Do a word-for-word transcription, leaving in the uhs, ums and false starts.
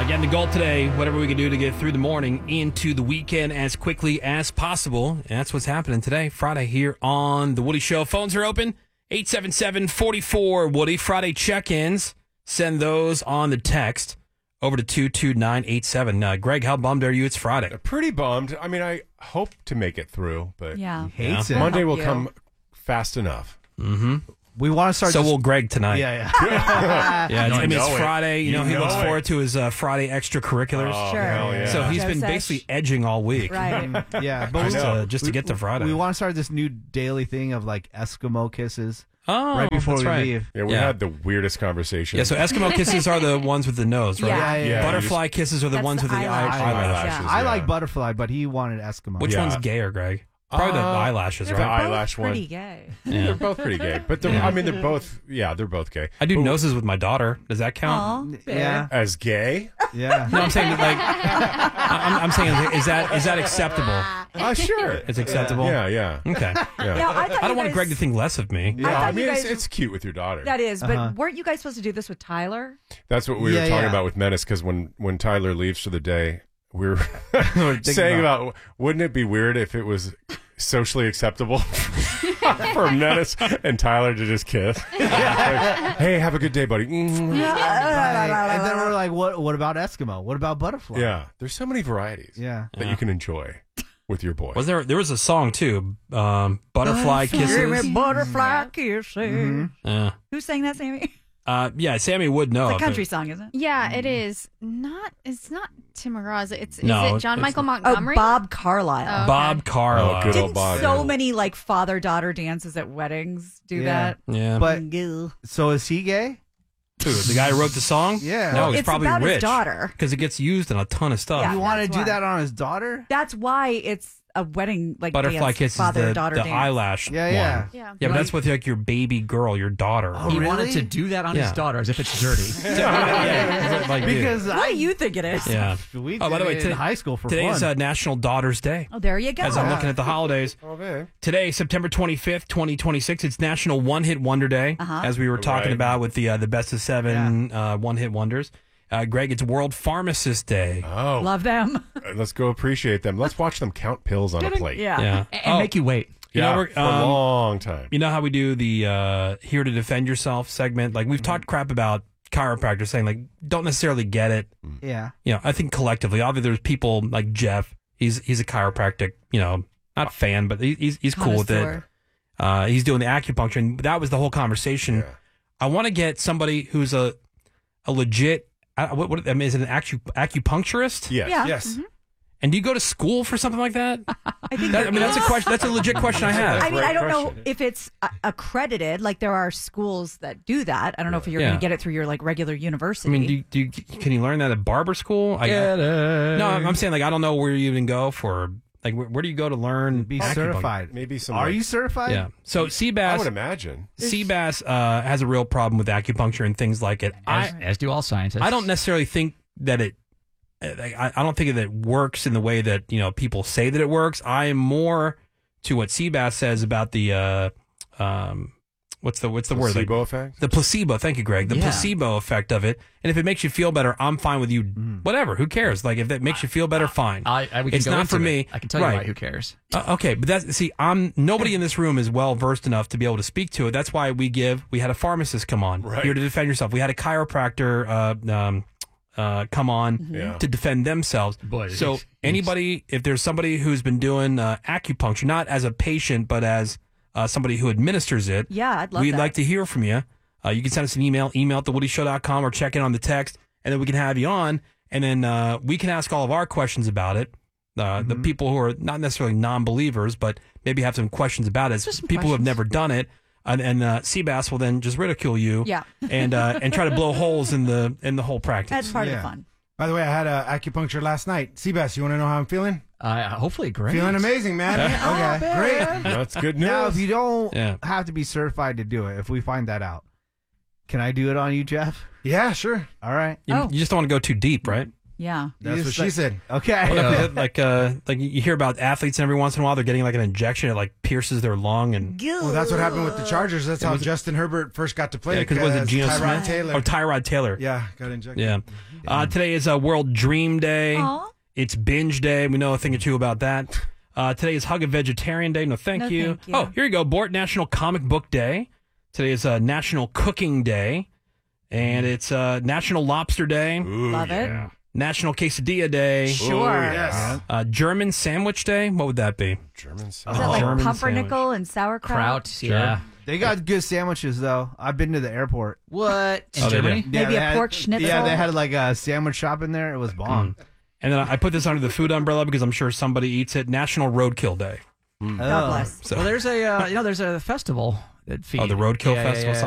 Again, the goal today, whatever we can do to get through the morning into the weekend as quickly as possible. And that's what's happening today, Friday, here on The Woody Show. Phones are open, eight seven seven, four four, Woody. Friday check-ins, send those on the text over to two two nine eight seven. Uh, Greg, how bummed are you? It's Friday. Pretty bummed. I mean, I hope to make it through, but Yeah. He hates Yeah. it. Monday will you. come fast enough. Mm-hmm. We want to start. So this- will Greg tonight. Yeah, yeah. Yeah, No, I mean, I it's know it. Friday. You know, You he know looks it. forward to his uh, Friday extracurriculars. Oh, Sure. hell yeah. So he's Joe been Sesh. basically edging all week. Right. yeah. I But we, Just, know. uh, just to we- get to Friday. we want to start this new daily thing of like Eskimo kisses oh, right before that's we right. leave. Yeah, we Yeah. had the weirdest conversation. Yeah, so Eskimo kisses are the ones with the nose, right? Yeah. Yeah, yeah, Yeah. Butterfly kisses are the That's ones the with the eye- eyelashes. eyelashes. Eyelashes. I yeah. like butterfly, but he wanted Eskimo. Which Yeah. one's gayer, Greg? Probably the Uh, eyelashes, They're The right? both eyelash one. pretty gay. Yeah. They're both pretty gay, but they're, Yeah. I mean, they're both. Yeah, they're both gay. I do But noses with my daughter. Does that count? Aw, Yeah, as gay. yeah. No, I'm saying that, like, I'm, I'm saying is that is that acceptable? Uh, sure. It's acceptable. Yeah, yeah, Okay. yeah. Now, I, thought I don't you want guys- Greg to think less of me. Yeah, I I, thought you mean, it's, guys- it's cute with your daughter. That is, but Uh-huh. weren't you guys supposed to do this with Tyler? That's what we Yeah, were talking yeah. about with Menace, because when, when Tyler leaves for the day, we were thinking saying about- about, wouldn't it be weird if it was socially acceptable for Menace and Tyler to just kiss? Like, hey, have a good day, buddy. Mm. Right. And then we're like, what? What about Eskimo? What about butterfly? Yeah, there's so many varieties yeah. that you can enjoy with your boy. Was there? There was a song too. Um, Butterfly kisses. Butterfly kisses. Mhm. Yeah. Who sang that, Sammy? Uh, yeah. Sammy would know. It's a if country it- song, isn't it? Yeah, it is not. It's not Tim McGraw. It's No, is it John it's- Michael Oh, Montgomery? Bob Carlyle. Oh. Bob Carlyle. Oh, good old Didn't Bob. so many like father-daughter dances at weddings do Yeah. that? Yeah. But Goo. so is he gay? Who, the guy who wrote the song? Yeah. No, he's It's probably about rich. his daughter. Because it gets used in a ton of stuff. Yeah. You want to that's do why. that on his daughter? That's why it's a wedding like Butterfly dance, kisses the, father-daughter the dance. eyelash. Yeah, one. yeah. Yeah. Yeah, but that's with like your baby girl, your daughter. Oh, He really? wanted to do that on Yeah. his daughter as if it's dirty. yeah. Like, dude. Because What I do you think it is? Yeah. we Oh, by the did way, it today- in high school for Today's fun. uh, National Daughters Day. Oh, there you go. As I'm looking at the holidays. Oh, man. Today, September twenty-fifth, twenty twenty-six, it's National One Hit Wonder Day, Uh-huh. as we were talking Right. about with the uh, the best of seven uh, one hit wonders. Uh, Greg, it's World Pharmacist Day. Oh, Love them. let's go appreciate them. Let's watch them count pills on a plate. Yeah. Yeah. And Oh, make you wait. you Yeah, know, we're, for a um, long time. You know how we do the uh, Here to Defend Yourself segment? Like, we've Mm-hmm. talked crap about chiropractors saying, like, don't necessarily get it. yeah. You know, I think collectively, obviously, there's people like Jeff. He's he's a chiropractic, you know, not fan, but he, he's he's cool with it. Connoisseur. Uh, he's doing the acupuncture, and that was the whole conversation. Yeah. I want to get somebody who's a a legit. Uh, what, what I mean, is it an acu, acupuncturist? Yes, Yeah. yes. And do you go to school for something like that? I think That- I mean, that's a question. That's a legit question I have. I mean, Great I don't know question. if it's uh, accredited. Like there are schools that do that. I don't know if you're Yeah. going to get it through your like regular I university. mean, do you, do you, can you learn that at barber school? I, no, I'm I'm saying like I don't know where you even go for like where, where do you go to learn? Be acupuncture? certified. Maybe some. Are like- you certified? Yeah. So I would Seabass, imagine. Seabass uh, has a real problem with acupuncture and things like it. As, I as do all scientists. I don't necessarily think that it. I, I don't think that it works in the way that you know people say that it works. I am more to what Seabass says about the uh, um, what's the what's the word? Like, Placebo effect? the placebo. Thank you, Greg. The Yeah. placebo effect of it. And if it makes you feel better, I'm fine with you. Mm-hmm. Whatever. Who cares? Like if that makes you feel better, fine. I, I, we can It's go not into for it. me. I can tell Right. you why. Who cares? Uh, okay, but that's see, I'm nobody in this room is well versed enough to be able to speak to it. That's why we give. We had a pharmacist come on Right. here to defend yourself. We had a chiropractor uh, um, uh, come on Yeah. to defend themselves. Boy, so it's- anybody, if there's somebody who's been doing uh, acupuncture, not as a patient but as uh, somebody who administers it, yeah, I'd love we'd that. like to hear from you. Uh, you can send us an email, email at the woody show dot com, or check in on the text, and then we can have you on, and then uh, we can ask all of our questions about it. Uh, The people who are not necessarily non-believers, but maybe have some questions about it. Just some People who have questions. never done it, and, and uh, Seabass will then just ridicule you, Yeah. and uh, and try to blow holes in the in the whole practice. That's part of Yeah. the fun. By the way, I had uh, acupuncture last night. Seabass, you want to know how I'm feeling? Uh, hopefully, great. Feeling amazing, man. Okay, great. That's good news. Now, if you don't Yeah. have to be certified to do it, if we find that out, can I do it on you, Jeff? Yeah, sure. All right. You, Oh. you just don't want to go too deep, right? Yeah. That's You what just she like- said. Okay. Well, no, 'cause it, like uh, like you hear about athletes, and every once in a while they're getting like an injection. It like pierces their lung, and Well, that's what happened with the Chargers. That's how Justin Herbert first got to play. because was it Geno Tyrod Smith Taylor. or Tyrod Taylor? Yeah, got injected. Yeah. Uh, today is uh, World Dream Day. Aw. It's Binge Day. We know a thing or two about that. Uh, today is Hug a Vegetarian Day. No, thank No, you. thank you. Oh, here you go. Bort National Comic Book Day. Today is uh, National Cooking Day, and it's uh, National Lobster Day. Love it. National Quesadilla Day. Sure. Yes. Uh, German Sandwich Day. What would that be? German Is that like German pumpernickel and sauerkraut? Kraut, yeah. They got good sandwiches though. I've been to the airport. What? In Oh, they Germany? do. Maybe they a had- pork schnitzel? Yeah, they had like a sandwich shop in there. It was bomb. And then I put this under the food umbrella because I'm sure somebody eats it. National Roadkill Day. God bless. So, Well, there's a uh, you know there's a festival that feeds. oh, the Roadkill yeah, yeah, Festival. yeah.